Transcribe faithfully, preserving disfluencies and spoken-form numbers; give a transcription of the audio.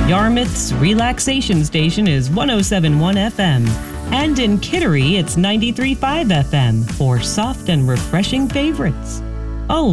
Yarmouth's relaxation station is one oh seven point one F M. And in Kittery, it's ninety-three point five F M for soft and refreshing favorites.